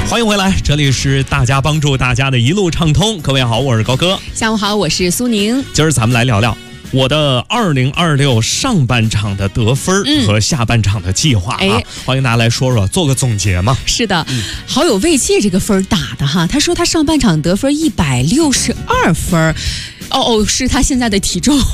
欢迎回来，这里是大家帮助大家的一路畅通。各位好，我是高哥。 下午好，我是苏宁。 今儿咱们来聊聊我的2026上半场的得分和下半场的计划啊，欢迎大家来说说，做个总结嘛。 是的，好有慰藉这个分打的哈。他说他上半场得分162分。是他现在的体重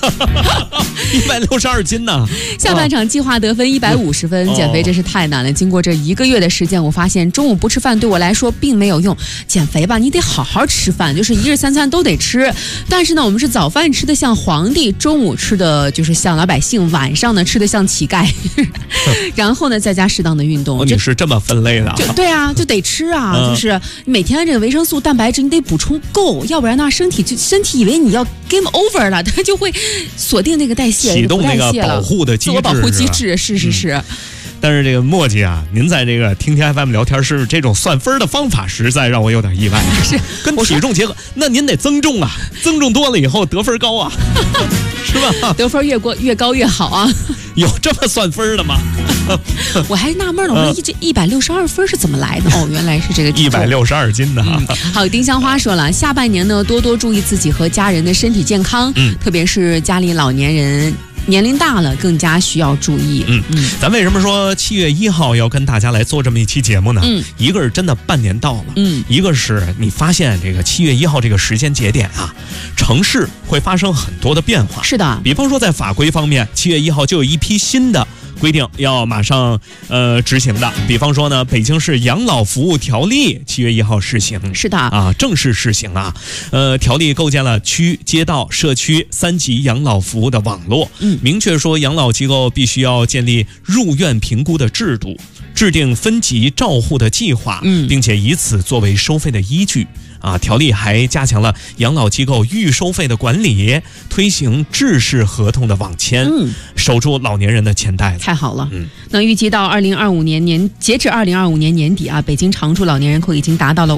162斤呢。 下半场计划得分150分，减肥真是太难了。经过这1个月的时间，我发现中午不吃饭对我来说并没有用。减肥吧，你得好好吃饭，就是一日三餐都得吃。但是呢，我们是早饭吃的像皇帝，中午吃的就是像老百姓，晚上呢吃的像乞丐。然后呢，再加适当的运动。 你是这么分类的？ 对啊，就得吃啊，就是每天这个维生素、蛋白质你得补充够，要不然呢，身体以为你要 game over 了，它就会锁定那个代谢， 启动那个保护的机制， 自我保护机制，是。 但是这个墨迹啊，您在这个听天 FM 聊天是这种算分的方法，实在让我有点意外。 是跟体重结合，那您得增重啊，增重多了以后得分高啊，是吧？ 得分越高越好啊。 有这么算分的吗？ 我还纳闷了，我说这162分是怎么来的？原来是这个 162斤呢。 好，丁香花说了，下半年呢多多注意自己和家人的身体健康，特别是家里老年人。年龄大了，更加需要注意。 咱为什么说7月1号要跟大家来做这么一期节目呢？一个是真的半年到了，一个是你发现这个7月1号这个时间节点啊，城市会发生很多的变化。 是的， 比方说在法规方面，7月1号就有一批新的规定要马上执行的。比方说呢，北京市养老服务条例7月1号施行。 是的啊，正式施行啊。条例构建了区、街道、社区3级养老服务的网络。明确说养老机构必须要建立入院评估的制度，制定分级照护的计划，并且以此作为收费的依据。条例还加强了养老机构预收费的管理，推行制式合同的网签，守住老年人的钱袋子。 太好了。那预计到截至2025年年底啊，北京常住老年人口已经达到了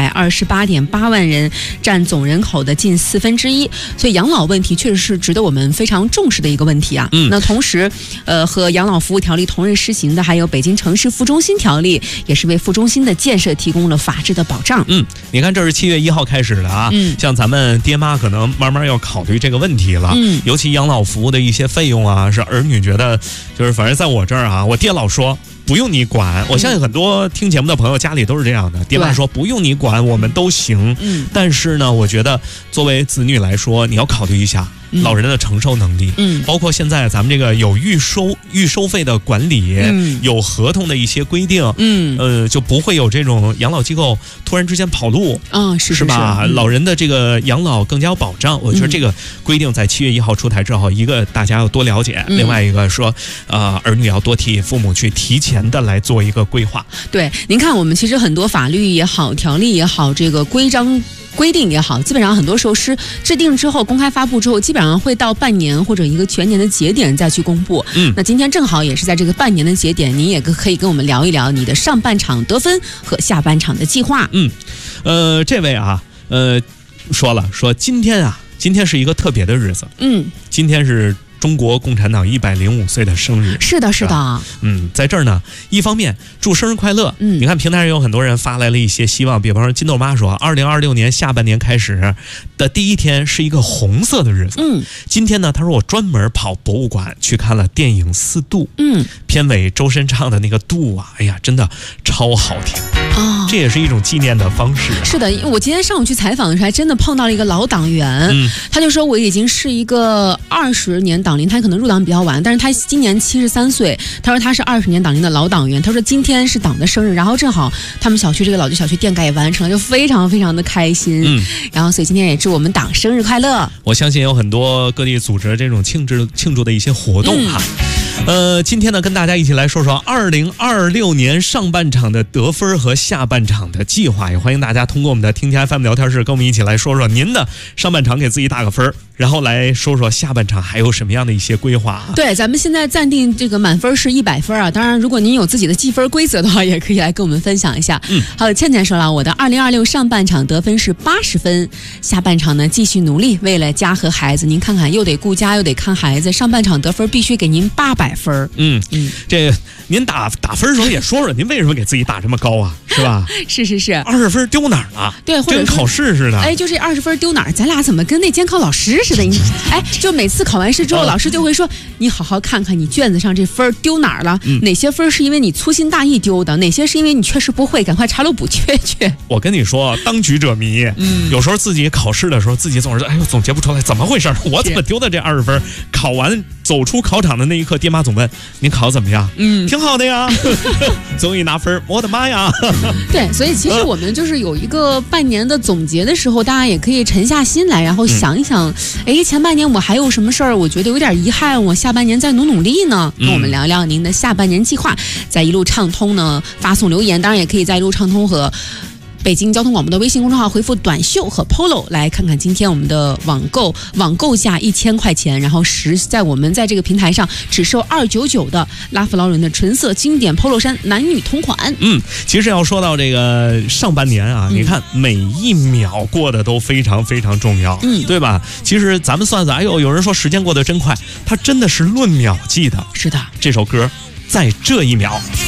528.8万人，占总人口的近1/4。所以养老问题确实是值得我们非常重视的一个问题啊。那同时，和养老服务条例同日施行的还有北京城市副中心条例，也是为副中心的建设提供了法治的保障。 你看这是7月1号开始的啊，像咱们爹妈可能慢慢要考虑这个问题了，尤其养老服务的一些费用啊，是儿女觉得就是反正在我这儿啊，我爹老说不用你管，我相信很多听节目的朋友家里都是这样的，爹妈说不用你管，我们都行。但是呢，我觉得作为子女来说，你要考虑一下老人的承受能力，包括现在咱们这个有预收费的管理，有合同的一些规定，就不会有这种养老机构突然之间跑路，是吧？老人的这个养老更加有保障。我觉得这个规定在7月1号出台之后，一个大家要多了解，另外一个说，儿女要多替父母去提前的来做一个规划。 对，您看我们其实很多法律也好，条例也好，这个规定也好，基本上很多时候是制定之后公开发布之后，基本上会到半年或者一个全年的节点再去公布。那今天正好也是在这个半年的节点，您也可以跟我们聊一聊你的上半场得分和下半场的计划。 这位啊，说今天是一个特别的日子。今天是中国共产党105岁的生日。是的。在这儿呢，一方面祝生日快乐。你看平台上有很多人发来了一些希望，比方说金豆妈说2026年下半年开始的第一天是一个红色的日子。今天呢，他说我专门跑博物馆去看了电影《四渡》。片尾周深唱的那个渡啊，哎呀，真的超好听。这也是一种纪念的方式。是的，因为我今天上午去采访的时候，还真的碰到了一个老党员，他就说我已经是一个20年党龄，他可能入党比较晚，但是他今年73岁，他说他是20年党龄的老党员，他说今天是党的生日，然后正好他们小区这个老旧小区电改也完成了，就非常非常的开心。然后所以今天也祝我们党生日快乐。我相信有很多各地组织这种庆祝的一些活动哈。今天呢，跟大家一起来说说2026年上半场的得分和下半场的计划，也欢迎大家通过我们的听天 FM 聊天室跟我们一起来说说您的上半场给自己打个分， 然后来说说下半场还有什么样的一些规划啊？ 对，咱们现在暂定这个满分是100分啊。当然，如果您有自己的计分规则的话，也可以来跟我们分享一下。好，倩倩说了，我的2026上半场得分是80分，下半场呢继续努力，为了家和孩子。您看看，又得顾家又得看孩子，上半场得分必须给您800分。 这您打分的时候也说说，您为什么给自己打这么高啊？是吧？ 是 20分丢哪儿了？ 对，或者跟考试似的。 哎，就这20分丢哪儿？咱俩怎么跟那监考老师似的？就每次考完试之后，老师就会说，你好好看看你卷子上这分丢哪儿了？哪些分是因为你粗心大意丢的？哪些是因为你确实不会？赶快查漏补缺去。 我跟你说，当局者迷。有时候自己考试的时候，自己总是哎呦总结不出来，怎么回事？我怎么丢的这20分？考完走出考场的那一刻，爹妈总问您考怎么样？挺好的呀，终于拿分，我的妈呀！ 对，所以其实我们就是有一个半年的总结的时候，大家也可以沉下心来，然后想一想，前半年我还有什么事儿，我觉得有点遗憾，我下半年再努力呢。跟我们聊聊您的下半年计划，在一路畅通呢发送留言，当然也可以在一路畅通和北京交通广播的微信公众号回复短袖和 polo 来看看今天我们的网购价1000块钱，然后在我们在这个平台上只售299的拉夫劳伦的纯色经典 polo 衫，男女同款。 其实要说到这个上半年啊，你看每一秒过得都非常非常重要，对吧？其实咱们算算，有人说时间过得真快，它真的是论秒计的。 是的， 这首歌在这一秒。